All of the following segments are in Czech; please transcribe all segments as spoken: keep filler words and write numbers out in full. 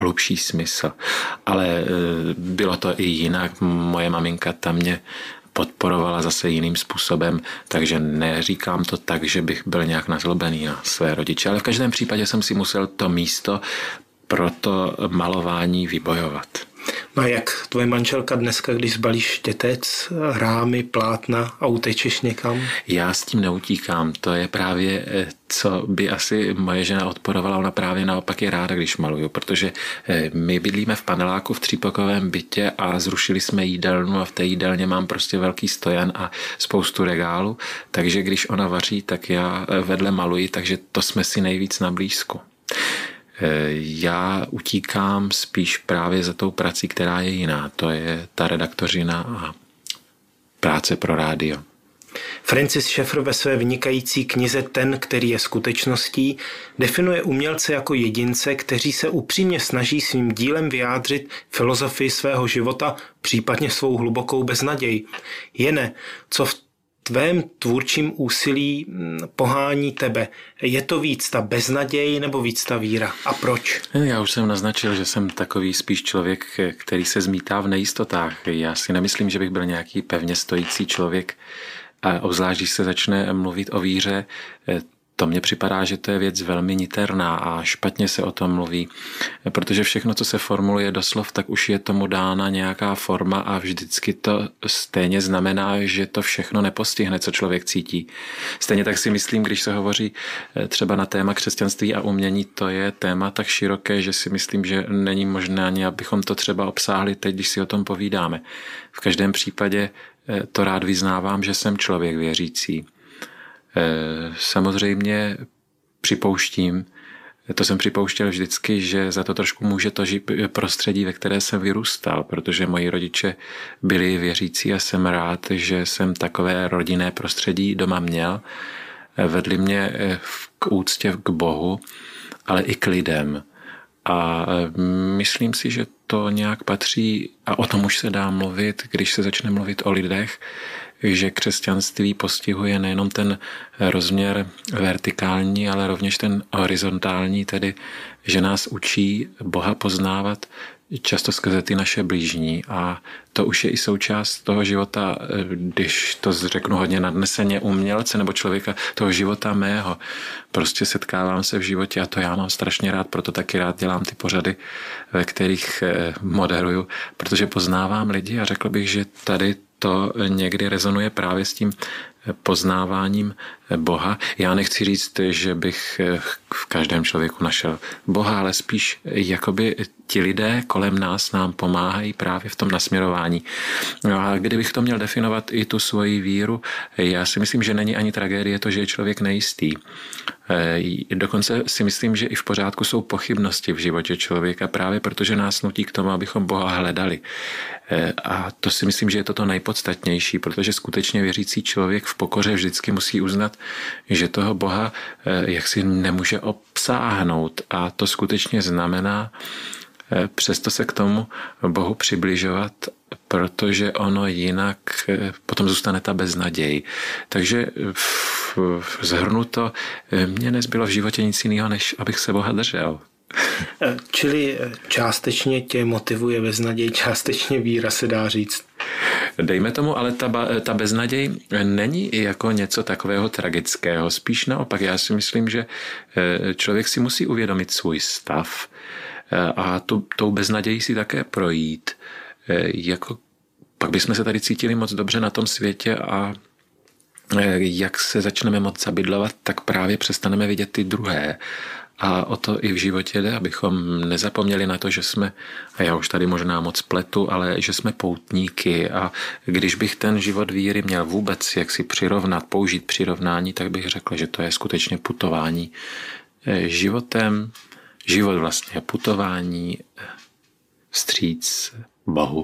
hlubší smysl. Ale bylo to i jinak. Moje maminka tam mě podporovala zase jiným způsobem, takže neříkám to tak, že bych byl nějak nazlobený na své rodiče, ale v každém případě jsem si musel to místo pro to malování vybojovat. No a jak tvoje manželka dneska, když zbalíš štětec, rámy, plátna a utečeš někam? Já s tím neutíkám. To je právě, co by asi moje žena odporovala. Ona právě naopak je ráda, když maluju, protože my bydlíme v paneláku v třípokovém bytě a zrušili jsme jídelnu a v té jídelně mám prostě velký stojan a spoustu regálů, takže když ona vaří, tak já vedle maluji, takže to jsme si nejvíc na blízku. Já utíkám spíš právě za tou prací, která je jiná. To je ta redaktořina a práce pro rádio. Francis Schaeffer ve své vynikající knize Ten, který je skutečností, definuje umělce jako jedince, kteří se upřímně snaží svým dílem vyjádřit filozofii svého života, případně svou hlubokou beznaděj. Jene, co v tvém tvůrčím úsilí pohání tebe? Je to víc ta beznaděj nebo víc ta víra? A proč? Já už jsem naznačil, že jsem takový spíš člověk, který se zmítá v nejistotách. Já si nemyslím, že bych byl nějaký pevně stojící člověk. A obzvlášť, když se začne mluvit o víře, to mně připadá, že to je věc velmi niterná a špatně se o tom mluví, protože všechno, co se formuluje doslov, tak už je tomu dána nějaká forma a vždycky to stejně znamená, že to všechno nepostihne, co člověk cítí. Stejně tak si myslím, když se hovoří třeba na téma křesťanství a umění, to je téma tak široké, že si myslím, že není možné ani, abychom to třeba obsáhli teď, když si o tom povídáme. V každém případě to rád vyznávám, že jsem člověk věřící. Samozřejmě připouštím, to jsem připouštěl vždycky, že za to trošku může to prostředí, ve které jsem vyrůstal, protože moji rodiče byli věřící a jsem rád, že jsem takové rodinné prostředí doma měl. Vedli mě k úctě k Bohu, ale i k lidem. A myslím si, že to nějak patří, a o tom už se dá mluvit, když se začne mluvit o lidech, že křesťanství postihuje nejenom ten rozměr vertikální, ale rovněž ten horizontální, tedy že nás učí Boha poznávat často skrze ty naše blížní, a to už je i součást toho života, když to řeknu hodně nadneseně, umělce nebo člověka, toho života mého. Prostě setkávám se v životě a to já mám strašně rád, proto taky rád dělám ty pořady, ve kterých moderuju, protože poznávám lidi a řekl bych, že tady to někdy rezonuje právě s tím poznáváním Boha. Já nechci říct, že bych v každém člověku našel Boha, ale spíš jakoby ti lidé kolem nás nám pomáhají právě v tom nasměrování. No a kdybych to měl definovat i tu svoji víru, já si myslím, že není ani tragédie to, že je člověk nejistý. Dokonce si myslím, že i v pořádku jsou pochybnosti v životě člověka právě protože nás nutí k tomu, abychom Boha hledali. A to si myslím, že je to to nejpodstatnější, protože skutečně věřící člověk v pokoře vždycky musí uznat, že toho Boha jaksi nemůže obsáhnout, a to skutečně znamená přesto se k tomu Bohu přibližovat, protože ono jinak potom zůstane ta beznaděj. Takže zhrnuto, mně nezbylo v životě nic jiného, než abych se Boha držel. Čili částečně tě motivuje beznaděj, částečně víra, se dá říct. Dejme tomu, ale ta, ta beznaděj není jako něco takového tragického. Spíš naopak, já si myslím, že člověk si musí uvědomit svůj stav a tu, tou beznadějí si také projít. Jako, pak bychom se tady cítili moc dobře na tom světě a jak se začneme moc zabydlovat, tak právě přestaneme vidět ty druhé. A o to i v životě jde, abychom nezapomněli na to, že jsme, a já už tady možná moc pletu, ale že jsme poutníky, a když bych ten život víry měl vůbec jak si přirovnat, použít přirovnání, tak bych řekl, že to je skutečně putování životem, život vlastně putování vstříc Bohu.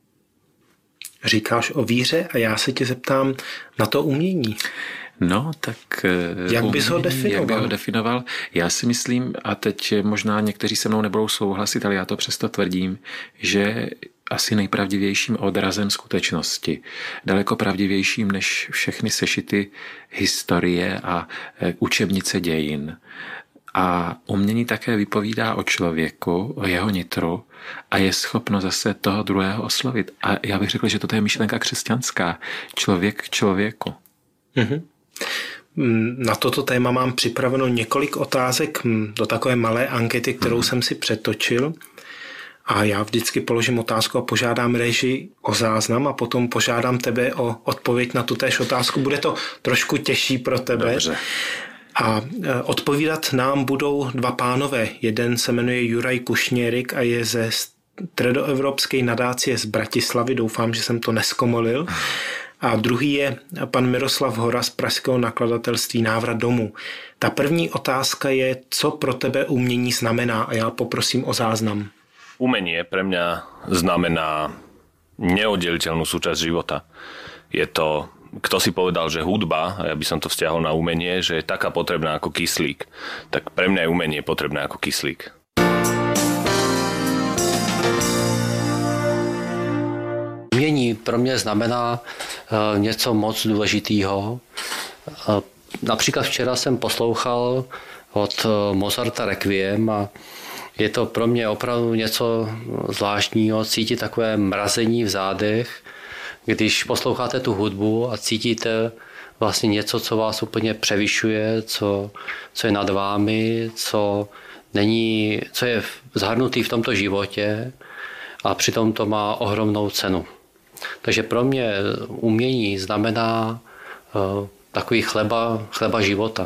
Říkáš o víře a já se tě zeptám na to umění. No, tak jak bys ho definoval? Jak by ho definoval? Já si myslím, a teď možná někteří se mnou nebudou souhlasit, ale já to přesto tvrdím, že asi nejpravdivějším odrazem skutečnosti. Daleko pravdivějším než všechny sešity historie a učebnice dějin. A umění také vypovídá o člověku, o jeho nitru a je schopno zase toho druhého oslovit. A já bych řekl, že toto je myšlenka křesťanská. Člověk k člověku. Mm-hmm. Na toto téma mám připraveno několik otázek do takové malé ankety, kterou mm-hmm. jsem si přetočil. A já vždycky položím otázku a požádám režii o záznam a potom požádám tebe o odpověď na tutéž otázku. Bude to trošku těžší pro tebe. Dobře. A odpovídat nám budou dva pánové. Jeden se jmenuje Juraj Kušněrik a je ze Středoevropské nadácie z Bratislavy. Doufám, že jsem to neskomolil. A druhý je pan Miroslav Hora z pražského nakladatelství Návrat domů. Ta první otázka je, co pro tebe umění znamená, a já poprosím o záznam. Umenie pre mňa znamená neoddeliteľnú súčasť života. Je to, kto si povedal, že hudba, a ja by som to vzťahol na umenie, že je taká potrebná ako kyslík, tak pre mňa je umenie potrebné ako kyslík. Umění pro mě znamená uh, něco moc důležitého. Uh, například včera jsem poslouchal od uh, Mozarta Requiem a je to pro mě opravdu něco zvláštního, cítit takové mrazení v zádech, když posloucháte tu hudbu a cítíte vlastně něco, co vás úplně převyšuje, co, co je nad vámi, co, není, co je zhrnutý v tomto životě a přitom to má ohromnou cenu. Takže pro mě umění znamená uh, takový chleba, chleba života.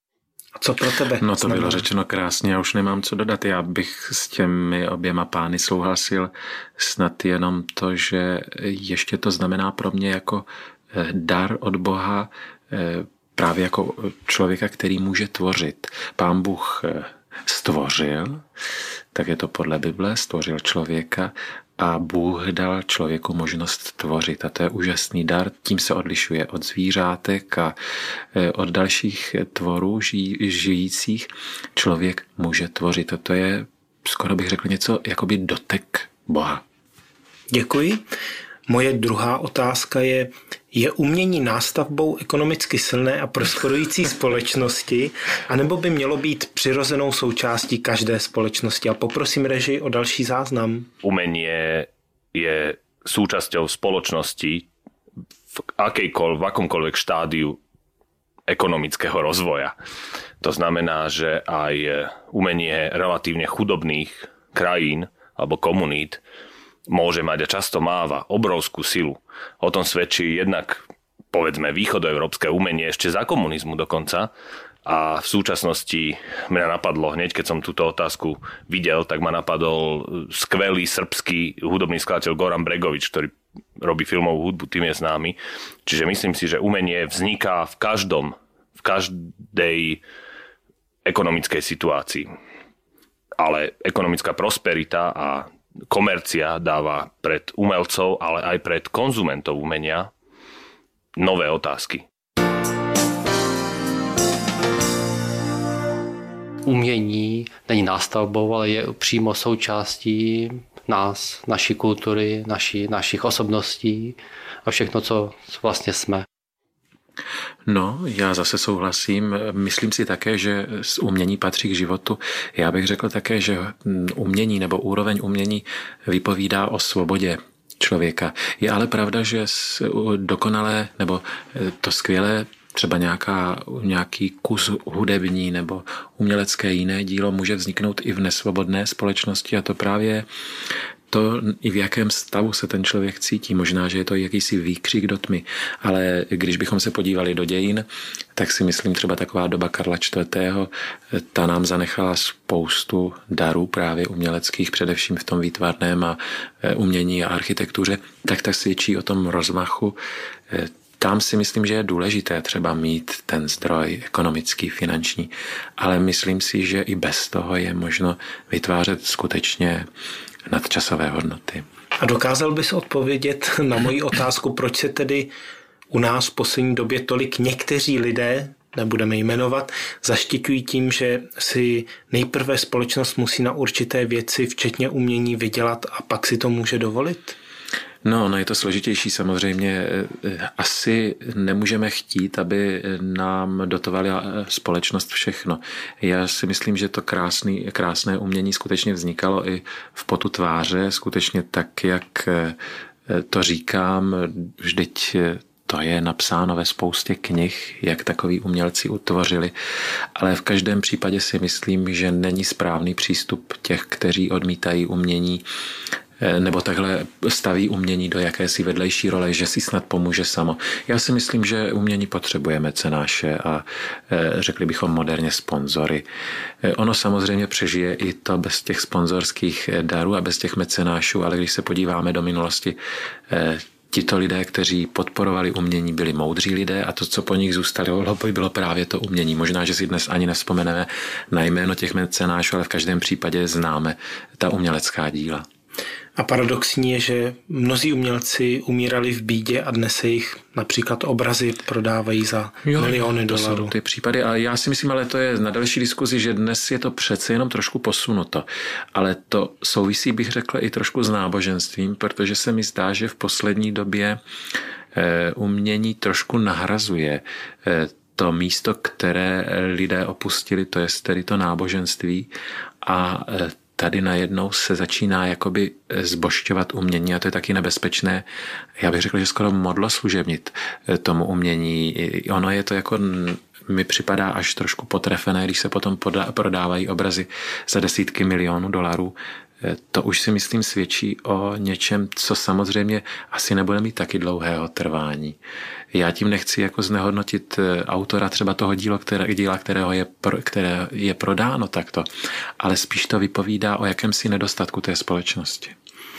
A co pro tebe? No to bylo řečeno krásně, já už nemám co dodat. Já bych s těmi oběma pány souhlasil. Snad jenom to, že ještě to znamená pro mě jako dar od Boha, právě jako člověka, který může tvořit. Pán Bůh stvořil, tak je to podle Bible, stvořil člověka a Bůh dal člověku možnost tvořit. A to je úžasný dar, tím se odlišuje od zvířátek a od dalších tvorů žijí, žijících. Člověk může tvořit a to je, skoro bych řekl, něco jakoby dotek Boha. Děkuji. Moje druhá otázka je, je umění nástavbou ekonomicky silné a prosperující společnosti, anebo by mělo být přirozenou součástí každé společnosti? A poprosím režii o další záznam. Umenie je súčasťou spoločnosti v, akejkoľ, v akomkoľvek štádiu ekonomického rozvoja. To znamená, že aj umenie relatívne chudobných krajín alebo komunít môže mať a často máva obrovskú silu. O tom svedčí jednak, povedzme, východoeurópske umenie ešte za komunizmu dokonca. A v súčasnosti mňa napadlo, hneď keď som túto otázku videl, tak ma napadol skvelý srbský hudobný skladateľ Goran Bregovič, ktorý robí filmovú hudbu, tým je známy. Čiže myslím si, že umenie vzniká v každom, v každej ekonomickej situácii. Ale ekonomická prosperita a komercia dáva pred umelcov, ale aj pred konzumentov umenia nové otázky. Umění není nástavbou, ale je přímo součástí nás, naší kultury, naší, našich osobností a všechno, co vlastně jsme. No, já zase souhlasím. Myslím si také, že umění patří k životu. Já bych řekl také, že umění nebo úroveň umění vypovídá o svobodě člověka. Je ale pravda, že dokonalé nebo to skvělé, třeba nějaká, nějaký kus hudební nebo umělecké jiné dílo může vzniknout i v nesvobodné společnosti a to právě to, i v jakém stavu se ten člověk cítí. Možná, že je to jakýsi výkřik do tmy, ale když bychom se podívali do dějin, tak si myslím třeba taková doba Karla čtvrtého. Ta nám zanechala spoustu darů právě uměleckých, především v tom výtvarném a umění a architektuře, tak tak svědčí o tom rozmachu. Tam si myslím, že je důležité třeba mít ten zdroj ekonomický, finanční, ale myslím si, že i bez toho je možno vytvářet skutečně nadčasové hodnoty. A dokázal bys odpovědět na moji otázku, proč se tedy u nás v poslední době tolik někteří lidé, nebudeme jmenovat, zaštiťují tím, že si nejprve společnost musí na určité věci, včetně umění, vydělat a pak si to může dovolit? No, no je to složitější samozřejmě. Asi nemůžeme chtít, aby nám dotovala společnost všechno. Já si myslím, že to krásný, krásné umění skutečně vznikalo i v potu tváře, skutečně tak, jak to říkám, vždyť to je napsáno ve spoustě knih, jak takoví umělci utvořili, ale v každém případě si myslím, že není správný přístup těch, kteří odmítají umění nebo takhle staví umění do jakési vedlejší role, že si snad pomůže samo. Já si myslím, že umění potřebuje mecenáše a řekli bychom moderně sponzory. Ono samozřejmě přežije i to bez těch sponzorských darů a bez těch mecenášů, ale když se podíváme do minulosti, tito lidé, kteří podporovali umění, byli moudří lidé a to, co po nich zůstalo, bylo právě to umění. Možná, že si dnes ani nevzpomeneme na jméno těch mecenášů, ale v každém případě známe ta umělecká díla. A paradoxní je, že mnozí umělci umírali v bídě a dnes se jich například obrazy prodávají za jo, miliony to dolarů. Jsou ty případy a já si myslím, ale to je na další diskuzi, že dnes je to přece jenom trošku posunuto. Ale to souvisí, bych řekl, i trošku s náboženstvím, protože se mi zdá, že v poslední době umění trošku nahrazuje to místo, které lidé opustili, to je tedy to náboženství a tady najednou se začíná jakoby zbožťovat umění a to je taky nebezpečné. Já bych řekl, že skoro modloslužebnit tomu umění. Ono je to jako, mi připadá až trošku potrefené, když se potom prodávají obrazy za desítky milionů dolarů. To už si myslím svědčí o něčem, co samozřejmě asi nebude mít taky dlouhého trvání. Já tím nechci jako znehodnotit autora třeba toho díla, které, díla kterého je, které je prodáno takto, ale spíš to vypovídá o jakémsi nedostatku té společnosti.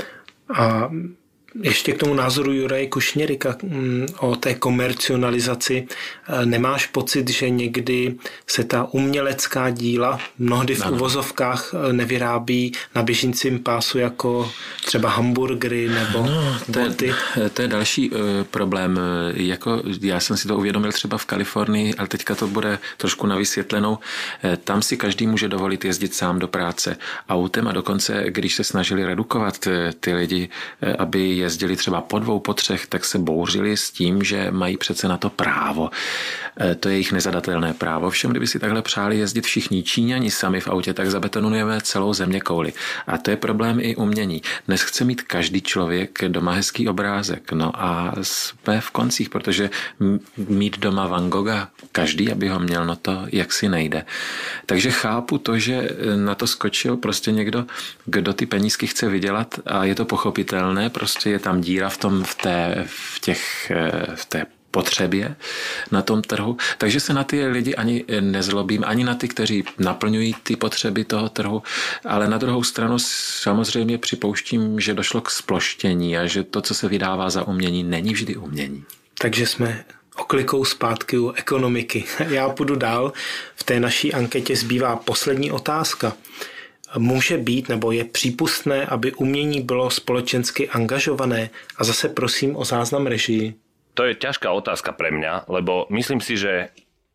A ještě k tomu názoru Juraje Kušněryka o té komercionalizaci. Nemáš pocit, že někdy se ta umělecká díla mnohdy v ano. uvozovkách nevyrábí na běžícím pásu jako třeba hamburgery nebo no, to, boty? Je, to je další uh, problém. Jako, já jsem si to uvědomil třeba v Kalifornii, ale teďka to bude trošku na vysvětlenou. Tam si každý může dovolit jezdit sám do práce autem a dokonce, když se snažili redukovat ty lidi, aby jezdili třeba po dvou, po třech, tak se bouřili s tím, že mají přece na to právo. To je jejich nezadatelné právo. Všem, kdyby si takhle přáli jezdit všichni Číňani sami v autě, tak zabetonujeme celou zeměkouli. A to je problém i umění. Dnes chce mít každý člověk doma hezký obrázek. No a jsme v koncích, protože mít doma Van Gogha každý, aby ho měl, no to jaksi nejde. Takže chápu to, že na to skočil prostě někdo, kdo ty penízky chce vydělat a je to pochopitelné, prostě je tam díra v tom, v té, v těch, v té potřebě na tom trhu. Takže se na ty lidi ani nezlobím, ani na ty, kteří naplňují ty potřeby toho trhu, ale na druhou stranu samozřejmě připouštím, že došlo k sploštění a že to, co se vydává za umění, není vždy umění. Takže jsme oklikou zpátky u ekonomiky. Já půjdu dál. V té naší anketě zbývá poslední otázka. Může být nebo je přípustné, aby umění bylo spoločensky angažované? A zase prosím o záznam režii. To je ťažká otázka pre mňa, lebo myslím si, že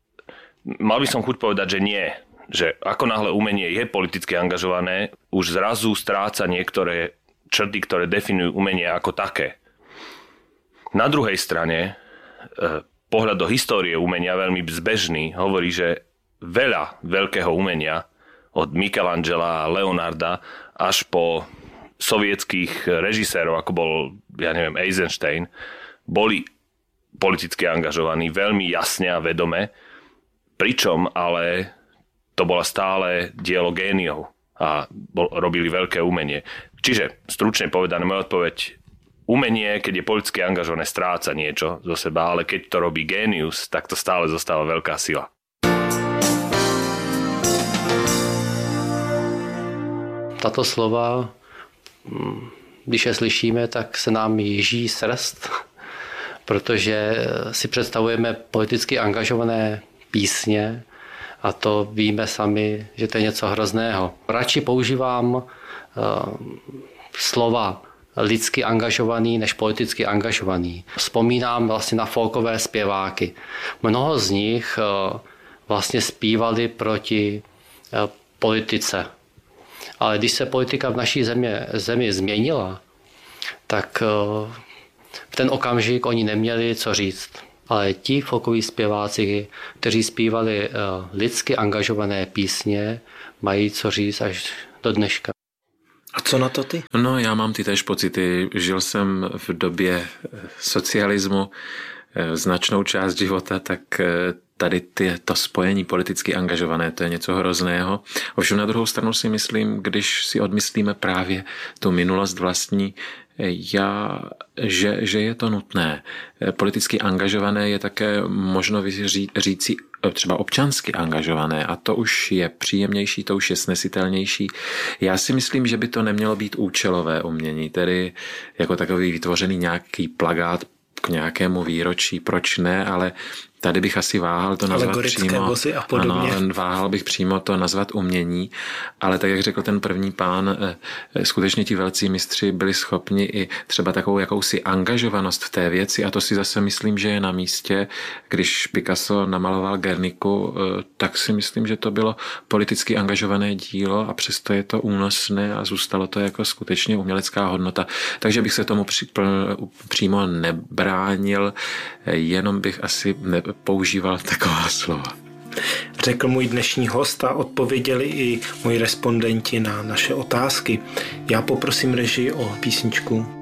mal by som chuť povedať, že nie. Že ako náhle umenie je politicky angažované, už zrazu stráca niektoré črty, ktoré definujú umenie ako také. Na druhej strane, pohľad do histórie umenia veľmi zbežný hovorí, že veľa veľkého umenia od Michelangela a Leonarda až po sovietských režisérov, ako bol, ja neviem, Eisenstein, boli politicky angažovaní veľmi jasne a vedome, pričom ale to bola stále dielo géniov a bol, robili veľké umenie. Čiže, stručne povedané, moja odpoveď, umenie, keď je politicky angažované, stráca niečo zo seba, ale keď to robí génius, tak to stále zostáva veľká sila. Tato slova, když je slyšíme, tak se nám jíží srst, protože si představujeme politicky angažované písně a to víme sami, že to je něco hrozného. Radši používám uh, slova lidsky angažovaný než politicky angažovaný. Vzpomínám vlastně na folkové zpěváky. Mnoho z nich uh, vlastně zpívali proti uh, politice. Ale když se politika v naší zemi, zemi změnila, tak v ten okamžik oni neměli co říct. Ale ti folkoví zpěváci, kteří zpívali lidsky angažované písně, mají co říct až do dneška. A co na to ty? No, já mám ty též pocity. Žil jsem v době socialismu značnou část života, tak tady ty, to spojení politicky angažované, to je něco hrozného. Ovšem na druhou stranu si myslím, když si odmyslíme právě tu minulost vlastní, já, že, že je to nutné. Politicky angažované je také možno říci třeba občansky angažované a to už je příjemnější, to už je snesitelnější. Já si myslím, že by to nemělo být účelové umění, tedy jako takový vytvořený nějaký plakát k nějakému výročí, proč ne, ale tady bych asi váhal to nazvat přímo. Vozy a podobně. Ano, váhal bych přímo to nazvat umění, ale tak, jak řekl ten první pán, skutečně ti velcí mistři byli schopni i třeba takovou jakousi angažovanost v té věci a to si zase myslím, že je na místě. Když Picasso namaloval Guerniku, tak si myslím, že to bylo politicky angažované dílo a přesto je to únosné a zůstalo to jako skutečně umělecká hodnota. Takže bych se tomu při, přímo nebránil, jenom bych asi ne, používal taková slova. Řekl můj dnešní host a odpověděli i moji respondenti na naše otázky. Já poprosím režii o písničku.